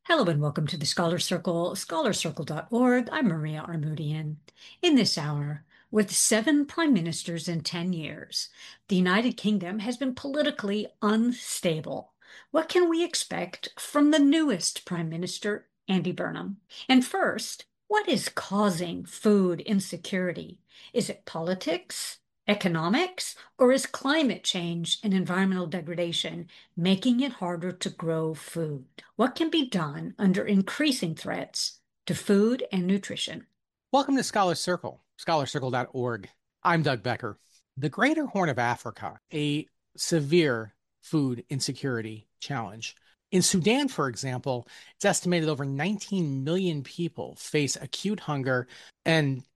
Hello and welcome to the Scholar Circle, scholarcircle.org. I'm Maria Armoudian. In this hour, with 7 prime ministers in 10 years, the United Kingdom has been politically unstable. What can we expect from the newest Prime Minister, Andy Burnham? And first, what is causing food insecurity? Is it politics, economics, or is climate change and environmental degradation making it harder to grow food? What can be done under increasing threats to food and nutrition? Welcome to Scholar Circle, scholarcircle.org. I'm Doug Becker. The Greater Horn of Africa, a severe food insecurity challenge. In Sudan, for example, it's estimated over 19 million people face acute hunger, and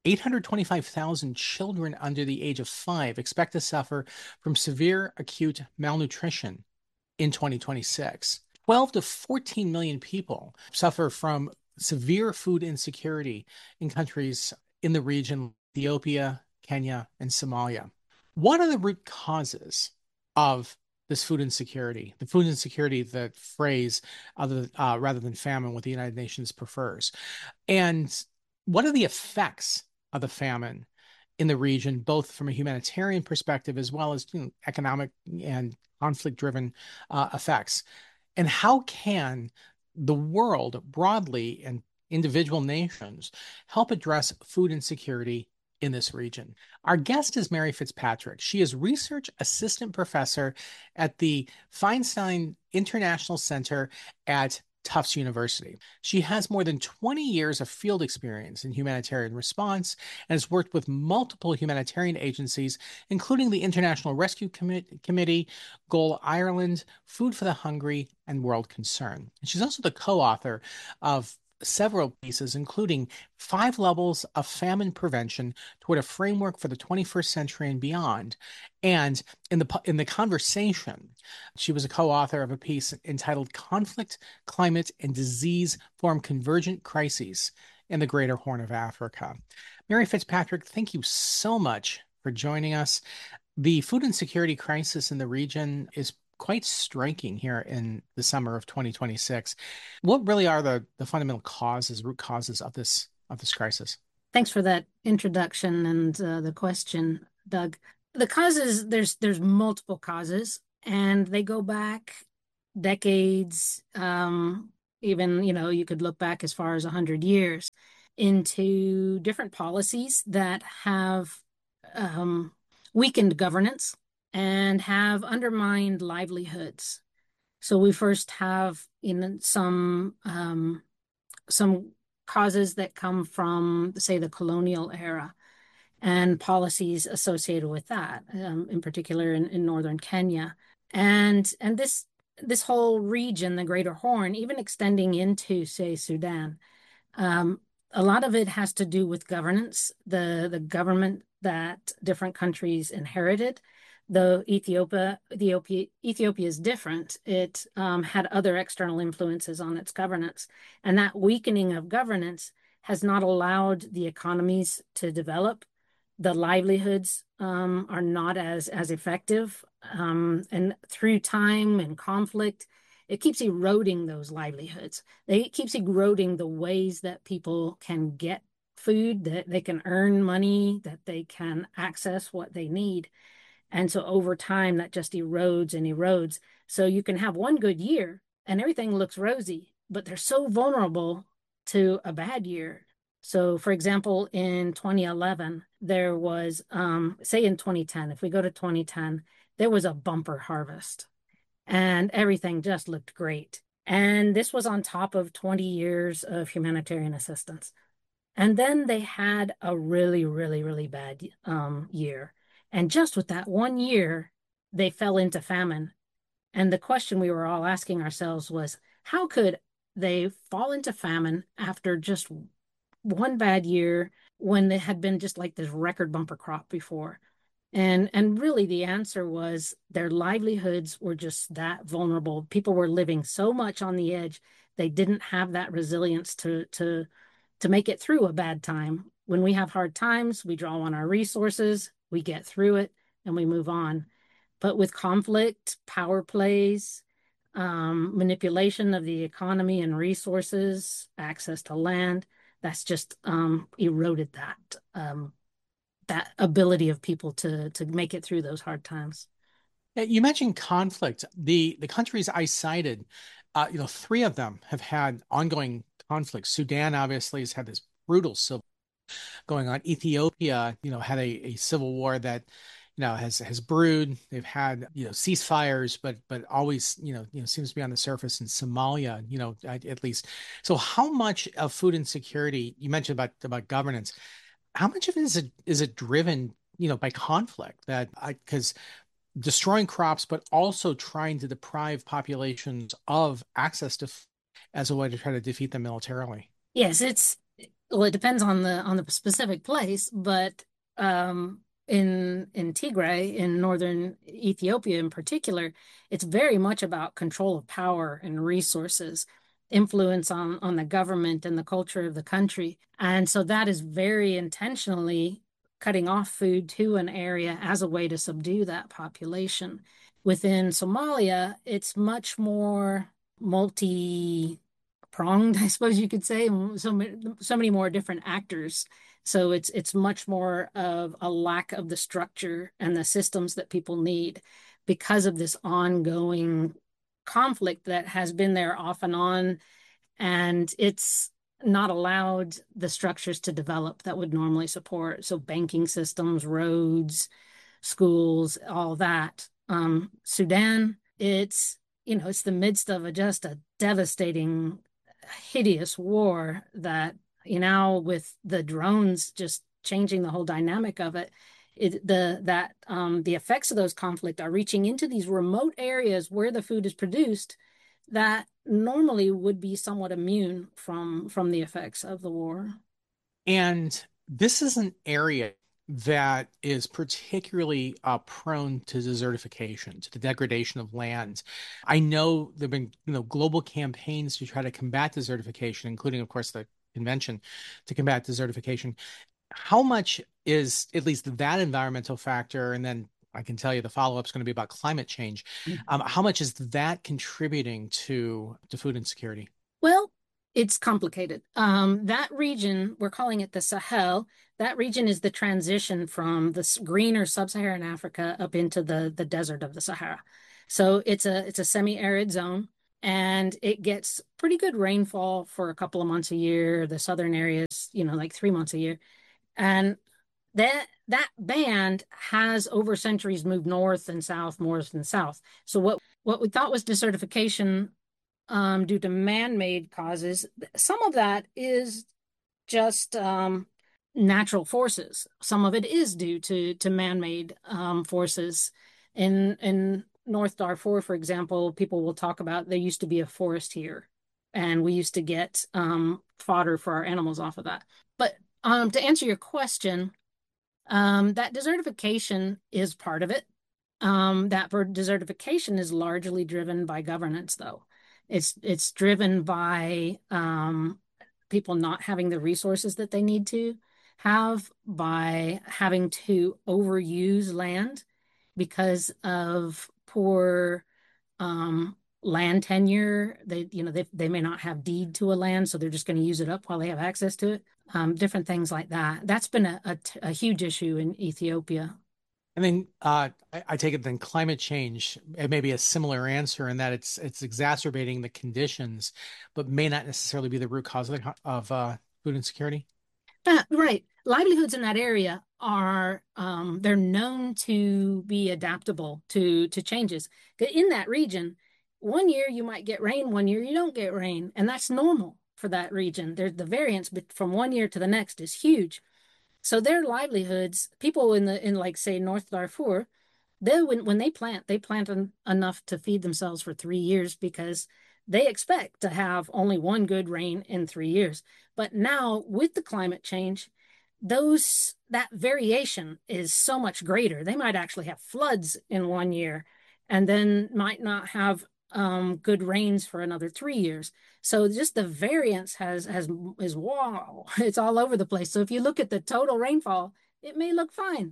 825,000 children under the age of 5 expect to suffer from severe acute malnutrition in 2026. 12 to 14 million people suffer from severe food insecurity in countries in the region, Ethiopia, Kenya, and Somalia. What are the root causes of this food insecurity? The food insecurity, the phrase rather than famine, what the United Nations prefers. And what are the effects of the famine in the region, both from a humanitarian perspective as well as economic and conflict-driven effects? And how can the world broadly and individual nations help address food insecurity in this region? Our guest is Mary Fitzpatrick. She is research assistant professor at the Feinstein International Center at Tufts University. She has more than 20 years of field experience in humanitarian response and has worked with multiple humanitarian agencies, including the International Rescue Committee, Goal Ireland, Food for the Hungry, and World Concern. And she's also the co-author of several pieces, including 5 Levels of Famine Prevention Toward a Framework for the 21st Century and Beyond. And in the conversation, she was a co-author of a piece entitled Conflict, Climate, and Disease Form Convergent Crises in the Greater Horn of Africa. Mary Fitzpatrick, thank you so much for joining us. The food insecurity crisis in the region is quite striking here in the summer of 2026. What really are the fundamental root causes of this crisis? Thanks for that introduction and the question, Doug. The causes, there's multiple causes, and they go back decades. Even, you could look back as far as 100 years into different policies that have weakened governance and have undermined livelihoods. So we first have some causes that come from, say, the colonial era and policies associated with that, in particular in northern Kenya. And this whole region, the Greater Horn, even extending into, say, Sudan, a lot of it has to do with governance, the government that different countries inherited. Though Ethiopia is different, it had other external influences on its governance. And that weakening of governance has not allowed the economies to develop. The livelihoods are not as effective. And through time and conflict, it keeps eroding those livelihoods. It keeps eroding the ways that people can get food, that they can earn money, that they can access what they need. And so over time, that just erodes and erodes. So you can have one good year and everything looks rosy, but they're so vulnerable to a bad year. So, for example, in 2011, there was, say in 2010, if we go to 2010, there was a bumper harvest and everything just looked great. And this was on top of 20 years of humanitarian assistance. And then they had a really, really, really bad year. And just with that one year, they fell into famine. And the question we were all asking ourselves was, how could they fall into famine after just one bad year when they had been just like this record bumper crop before? And really the answer was their livelihoods were just that vulnerable. People were living so much on the edge, they didn't have that resilience to make it through a bad time. When we have hard times, we draw on our resources, we get through it, and we move on. But with conflict, power plays, manipulation of the economy and resources, access to land. That's just eroded that ability of people to make it through those hard times. You mentioned conflict. The countries I cited, three of them have had ongoing conflicts. Sudan obviously has had this brutal civil going on. Ethiopia, had a civil war that, has brewed. They've had, ceasefires, but always, seems to be on the surface in Somalia, at least. So how much of food insecurity, you mentioned about governance, how much of it is it driven, by conflict that because destroying crops, but also trying to deprive populations of access to as a way to try to defeat them militarily. Yes, it depends on the specific place, but in Tigray, in northern Ethiopia in particular, it's very much about control of power and resources, influence on the government and the culture of the country. And so that is very intentionally cutting off food to an area as a way to subdue that population. Within Somalia, it's much more multi pronged, I suppose you could say. So many more different actors. So it's much more of a lack of the structure and the systems that people need because of this ongoing conflict that has been there off and on, and it's not allowed the structures to develop that would normally support. So banking systems, roads, schools, all that. Sudan, it's the midst of just a devastating, hideous war that, with the drones just changing the whole dynamic of it, the effects of those conflict are reaching into these remote areas where the food is produced that normally would be somewhat immune from the effects of the war. And this is an area that is particularly prone to desertification, to the degradation of land. I know there've been, global campaigns to try to combat desertification, including, of course, the convention to combat desertification. How much is at least that environmental factor, and then I can tell you the follow-up is going to be about climate change. How much is that contributing to food insecurity? Well, it's complicated. That region, we're calling it the Sahel. That region is the transition from the greener sub-Saharan Africa up into the desert of the Sahara. So it's a semi-arid zone, and it gets pretty good rainfall for a couple of months a year. The southern areas, like 3 months a year. And that band has over centuries moved north and south, north and south. So what we thought was desertification due to man-made causes, some of that is just natural forces. Some of it is due to man-made forces. In North Darfur, for example, people will talk about there used to be a forest here, and we used to get fodder for our animals off of that. But to answer your question, that desertification is part of it. That desertification is largely driven by governance, though. It's driven by people not having the resources that they need to have, by having to overuse land because of poor land tenure. They may not have deed to a land, so they're just going to use it up while they have access to it. Different things like that. That's been a huge issue in Ethiopia. And then I take it then climate change, it may be a similar answer in that it's exacerbating the conditions, but may not necessarily be the root cause of food insecurity. Right. Livelihoods in that area are they're known to be adaptable to changes. In that region, one year you might get rain, one year you don't get rain, and that's normal for that region. There's the variance from one year to the next is huge. So their livelihoods, people in like say North Darfur, when they plant enough to feed themselves for 3 years because they expect to have only one good rain in 3 years. But now with the climate change, that variation is so much greater. They might actually have floods in one year and then might not have good rains for another 3 years. So just the variance is wow, it's all over the place. So if you look at the total rainfall, it may look fine.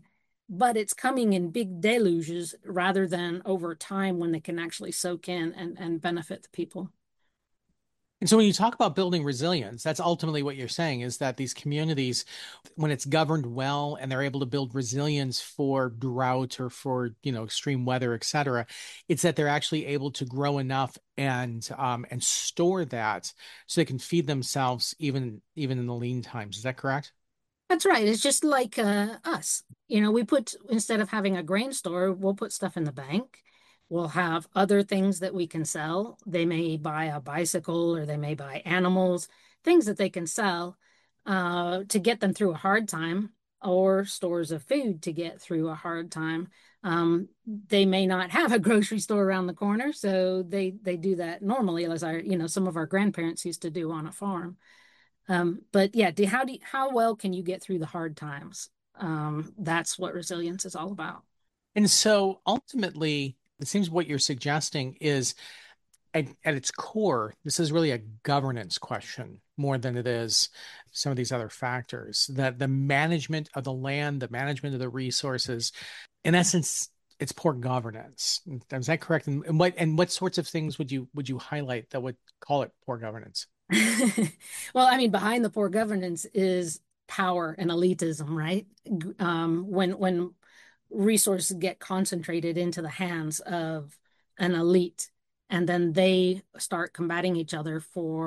but it's coming in big deluges rather than over time when they can actually soak in and benefit the people. And so when you talk about building resilience, that's ultimately what you're saying is that these communities, when it's governed well and they're able to build resilience for drought or for, extreme weather, et cetera, it's that they're actually able to grow enough and store that so they can feed themselves even in the lean times. Is that correct? That's right. It's just like us. We put, instead of having a grain store, we'll put stuff in the bank. We'll have other things that we can sell. They may buy a bicycle or they may buy animals, things that they can sell to get them through a hard time, or stores of food to get through a hard time. They may not have a grocery store around the corner, so they do that normally, as some of our grandparents used to do on a farm. But yeah, how well can you get through the hard times? That's what resilience is all about. And so ultimately, it seems what you're suggesting is at its core, this is really a governance question more than it is some of these other factors. That the management of the land, the management of the resources, in essence, it's poor governance. Is that correct? And what sorts of things would you highlight that would call it poor governance? Well, I mean, behind the poor governance is power and elitism, right? When resources get concentrated into the hands of an elite, and then they start combating each other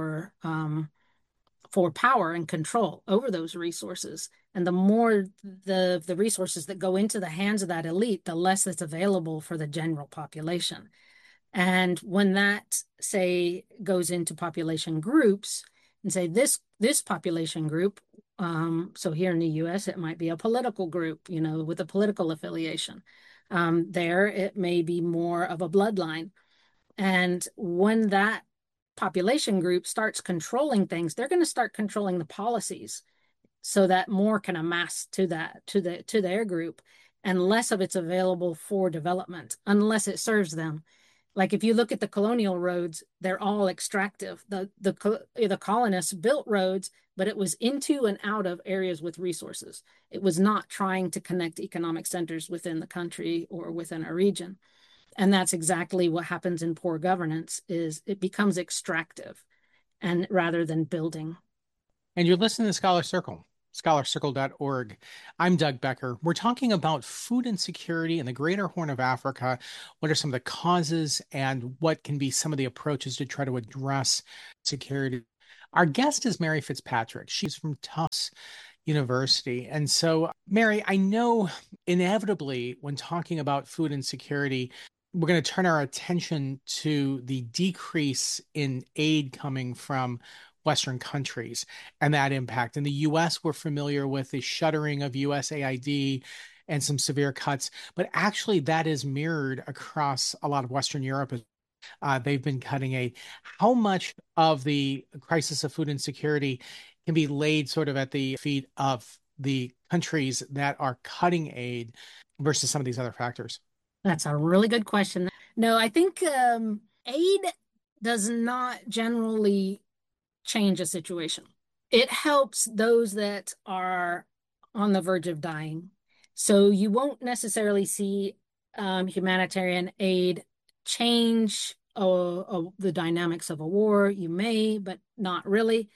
for power and control over those resources. And the more the resources that go into the hands of that elite, the less that's available for the general population. And when that, say, goes into population groups, and say this population group, so here in the U.S., it might be a political group, with a political affiliation. There, it may be more of a bloodline. And when that population group starts controlling things, they're going to start controlling the policies so that more can amass to their group, and less of it's available for development unless it serves them. Like if you look at the colonial roads, they're all extractive. The colonists built roads, but it was into and out of areas with resources. It was not trying to connect economic centers within the country or within a region. And that's exactly what happens in poor governance, is it becomes extractive and rather than building. And you're listening to Scholar Circle, scholarcircle.org. I'm Doug Becker. We're talking about food insecurity in the Greater Horn of Africa. What are some of the causes and what can be some of the approaches to try to address security? Our guest is Mary Fitzpatrick. She's from Tufts University. And so, Mary, I know inevitably when talking about food insecurity, we're going to turn our attention to the decrease in aid coming from Western countries and that impact. In the US, we're familiar with the shuttering of USAID and some severe cuts, but actually that is mirrored across a lot of Western Europe. They've been cutting aid. How much of the crisis of food insecurity can be laid sort of at the feet of the countries that are cutting aid versus some of these other factors? That's a really good question. No, I think aid does not generally change a situation. It helps those that are on the verge of dying. So you won't necessarily see humanitarian aid change the dynamics of a war. You may, but not really.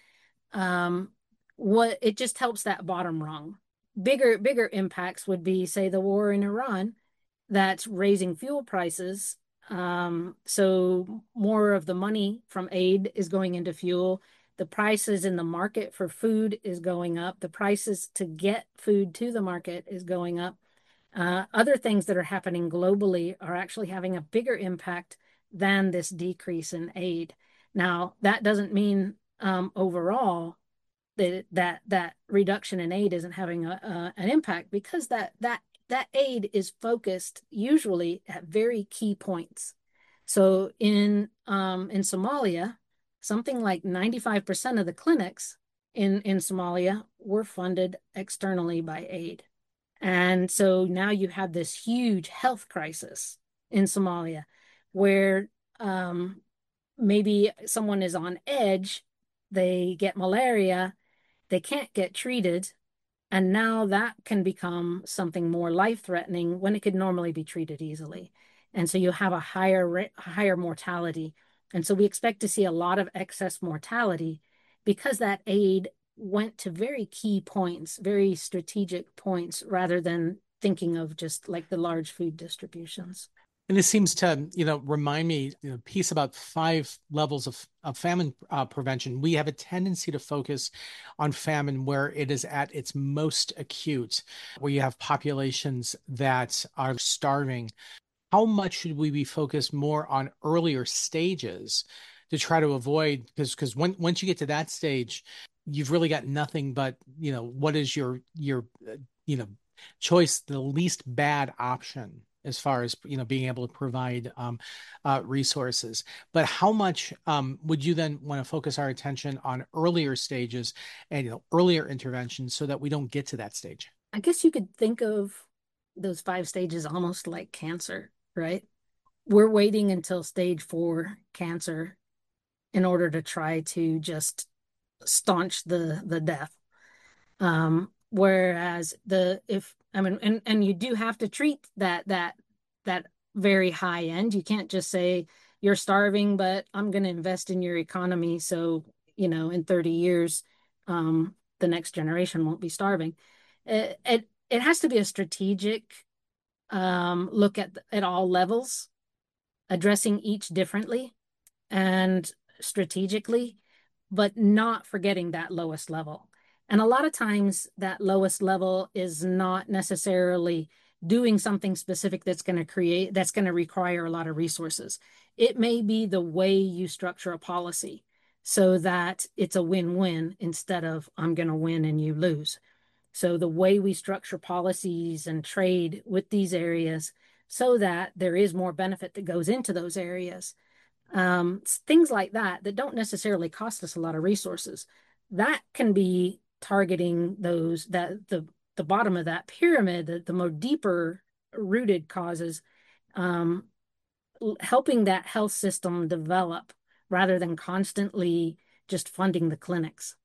What it just helps that bottom rung. Bigger impacts would be, say, the war in Iran that's raising fuel prices. So more of the money from aid is going into fuel. The prices in the market for food is going up. The prices to get food to the market is going up. Other things that are happening globally are actually having a bigger impact than this decrease in aid. Now, that doesn't mean overall that reduction in aid isn't having an impact, because that aid is focused usually at very key points. So in Somalia, something like 95% of the clinics in Somalia were funded externally by aid. And so now you have this huge health crisis in Somalia where maybe someone is on edge, they get malaria, they can't get treated, And now that can become something more life-threatening when it could normally be treated easily. And so you have a higher mortality. And so we expect to see a lot of excess mortality because that aid went to very key points, very strategic points, rather than thinking of just like the large food distributions. And this seems to, remind me, piece about 5 levels of famine prevention. We have a tendency to focus on famine where it is at its most acute, where you have populations that are starving. How much should we be focused more on earlier stages to try to avoid, because once you get to that stage, you've really got nothing but, what is your choice, the least bad option as far as being able to provide resources. But how much would you then want to focus our attention on earlier stages and earlier interventions so that we don't get to that stage? I guess you could think of those 5 stages almost like cancer, right? We're waiting until stage 4 cancer in order to try to just staunch the death. Whereas and you do have to treat that very high end. You can't just say you're starving, but I'm going to invest in your economy. So, in 30 years, the next generation won't be starving. It has to be a strategic look at all levels, addressing each differently and strategically, but not forgetting that lowest level. And a lot of times that lowest level is not necessarily doing something specific that's going to require a lot of resources. It may be the way you structure a policy so that it's a win-win instead of I'm going to win and you lose. So the way we structure policies and trade with these areas so that there is more benefit that goes into those areas. Things like that don't necessarily cost us a lot of resources. That can be targeting the bottom of that pyramid, the more deeper rooted causes, helping that health system develop rather than constantly just funding the clinics.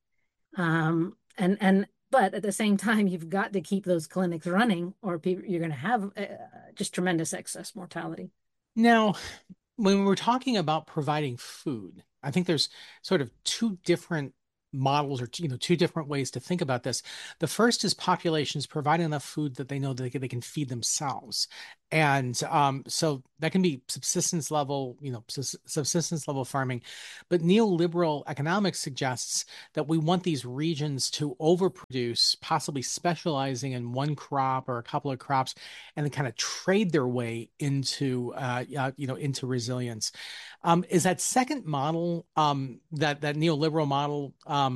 But at the same time, you've got to keep those clinics running, or you're going to have just tremendous excess mortality. Now, when we're talking about providing food, I think there's sort of 2 different models or 2 different ways to think about this. The first is populations providing enough food that they know that they can feed themselves. And so that can be subsistence level farming. But neoliberal economics suggests that we want these regions to overproduce, possibly specializing in one crop or a couple of crops, and then kind of trade their way into resilience. Is that second model, that neoliberal model,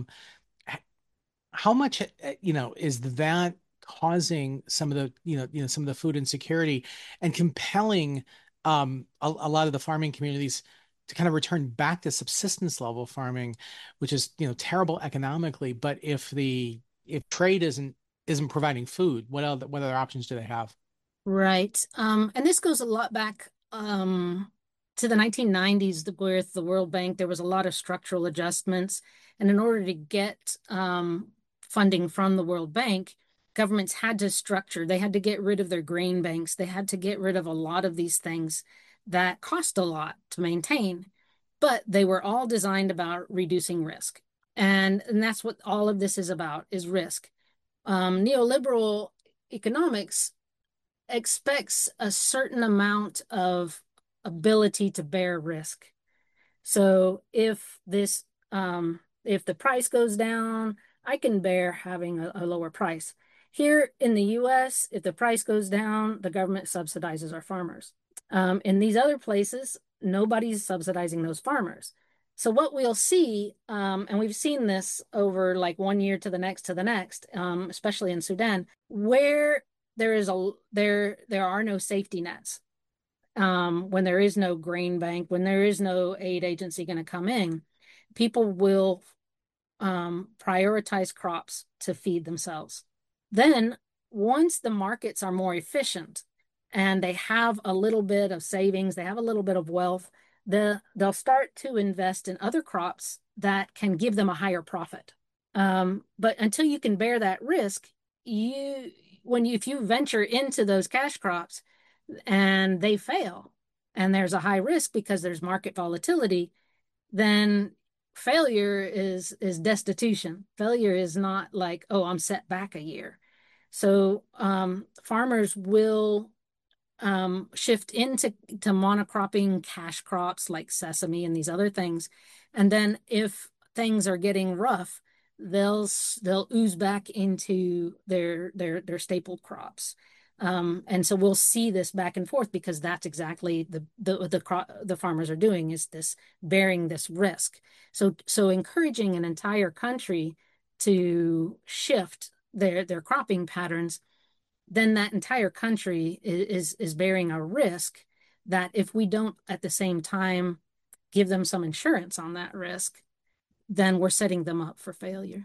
how much is that causing some of the food insecurity and compelling a lot of the farming communities to kind of return back to subsistence level farming, which is terrible economically, but if trade isn't providing food, what other options do they have? Right. And this goes a lot back to the 1990s with the World Bank. There was a lot of structural adjustments. And in order to get funding from the World Bank, governments had they had to get rid of their grain banks. They had to get rid of a lot of these things that cost a lot to maintain, but they were all designed about reducing risk. And that's what all of this is about, is risk. Neoliberal economics expects a certain amount of ability to bear risk. So if the price goes down, I can bear having a lower price. Here in the US, if the price goes down, the government subsidizes our farmers. In these other places, nobody's subsidizing those farmers. So what we'll see, and we've seen this over like one year to the next, especially in Sudan, where there are no safety nets. When there is no grain bank, when there is no aid agency going to come in, people will prioritize crops to feed themselves. Then, once the markets are more efficient and they have a little bit of savings, they have a little bit of wealth, they'll start to invest in other crops that can give them a higher profit. But until you can bear that risk, if you venture into those cash crops and they fail and there's a high risk because there's market volatility, then failure is destitution. Failure is not like, oh, I'm set back a year. So farmers will shift into monocropping cash crops like sesame and these other things. And then if things are getting rough, they'll ooze back into their staple crops. And so we'll see this back and forth because that's exactly the farmers are doing, is this bearing this risk. So encouraging an entire country to shift their cropping patterns, then that entire country is bearing a risk that if we don't at the same time give them some insurance on that risk, then we're setting them up for failure.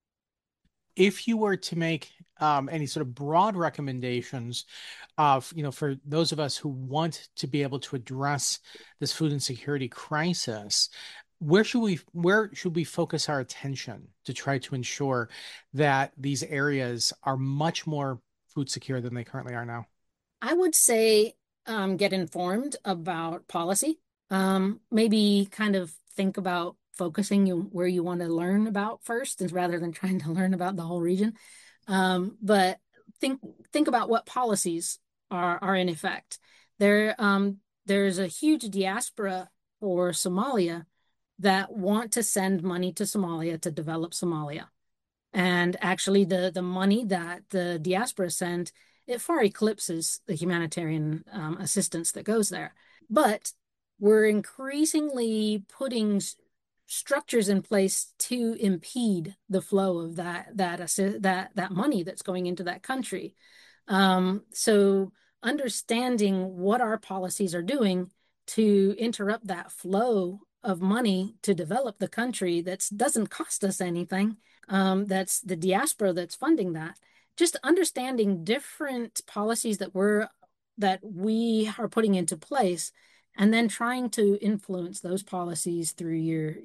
If you were to make any sort of broad recommendations for those of us who want to be able to address this food insecurity crisis, where should we focus our attention to try to ensure that these areas are much more food secure than they currently are now? I would say get informed about policy. Maybe kind of think about focusing where you want to learn about first, and rather than trying to learn about the whole region. But think about what policies are in effect. There's a huge diaspora for Somalia that want to send money to Somalia to develop Somalia. And actually, the money that the diaspora send, it far eclipses the humanitarian assistance that goes there. But we're increasingly putting structures in place to impede the flow of that money that's going into that country. So understanding what our policies are doing to interrupt that flow of money to develop the country that doesn't cost us anything, that's the diaspora that's funding that. Just understanding different policies that we are putting into place, and then trying to influence those policies through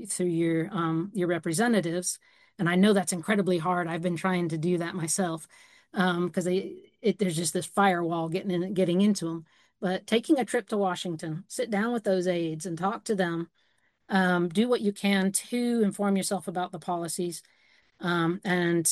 your representatives. And I know that's incredibly hard. I've been trying to do that myself because there's just this firewall getting into them. But taking a trip to Washington, sit down with those aides and talk to them. Do what you can to inform yourself about the policies and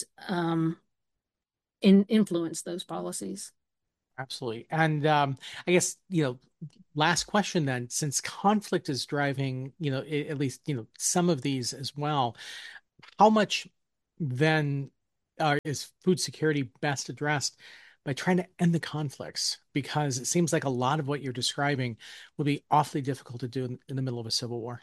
influence those policies. Absolutely. And I guess, last question then, since conflict is driving, at least, some of these as well, how much then is food security best addressed by trying to end the conflicts? Because it seems like a lot of what you're describing will be awfully difficult to do in the middle of a civil war.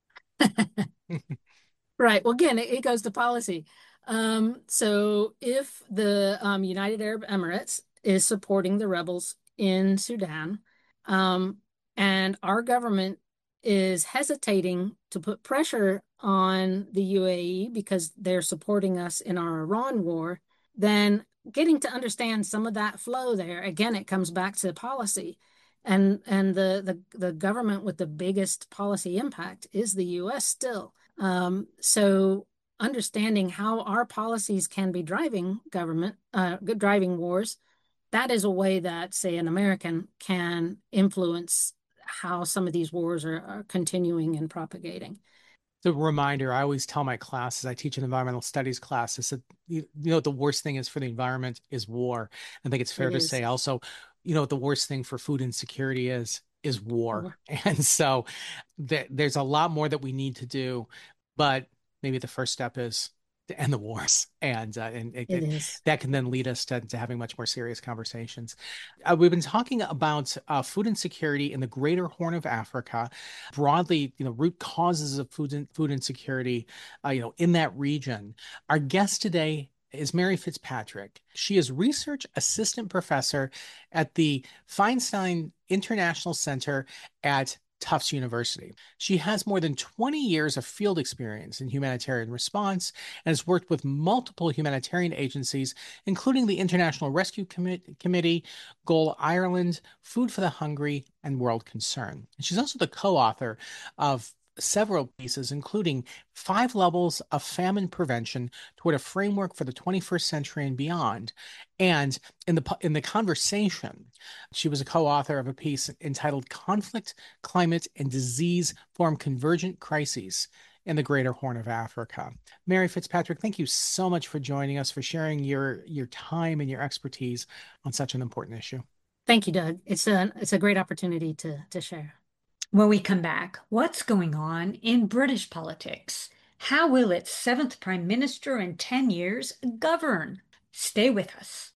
Right. Well, again, it goes to policy. So if the United Arab Emirates is supporting the rebels in Sudan, and our government is hesitating to put pressure on the UAE because they're supporting us in our Iran war, then getting to understand some of that flow there, again, it comes back to policy. And the government with the biggest policy impact is the US still. So understanding how our policies can be driving wars, that is a way that, say, an American can influence how some of these wars are continuing and propagating. The reminder, I always tell my classes, I teach an environmental studies class, I said, the worst thing is for the environment is war. I think it's fair to say also, the worst thing for food insecurity is war. And so there's a lot more that we need to do, but maybe the first step is to end the wars, and that can then lead us to having much more serious conversations. We've been talking about food insecurity in the greater Horn of Africa, broadly, root causes of food insecurity, in that region. Our guest today is Mary Fitzpatrick. She is research assistant professor at the Feinstein International Center at Tufts University. She has more than 20 years of field experience in humanitarian response and has worked with multiple humanitarian agencies, including the International Rescue Committee, Goal Ireland, Food for the Hungry, and World Concern. And she's also the co-author of several pieces, including 5 levels of famine prevention toward a framework for the 21st century and beyond. And in the conversation, she was a co-author of a piece entitled "Conflict, Climate, and Disease Form Convergent Crises in the Greater Horn of Africa." Mary Fitzpatrick, thank you so much for joining us, for sharing your time and your expertise on such an important issue. Thank you, Doug. It's a great opportunity to share. When we come back, what's going on in British politics? How will its seventh Prime Minister in 10 years govern? Stay with us.